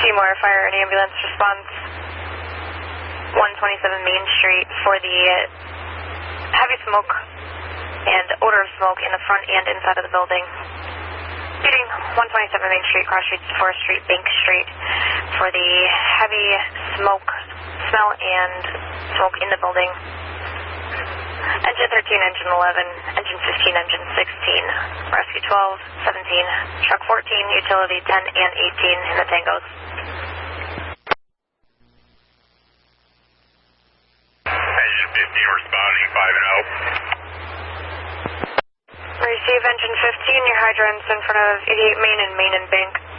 Seymour Fire and Ambulance response 127 Main Street for the heavy smoke and odor of smoke in the front and inside of the building. Speeding 127 Main Street, cross streets, Forest Street, Bank Street for the heavy smoke, smell and smoke in the building. Engine 13, Engine 11, Engine 15, Engine 16, Rescue 12, 17, Truck 14, Utility 10 and 18 in the Tangos. Engine 15 responding, 5 and 0. Receive Engine 15, your hydrant's in front of 88 Main and Main and Bank.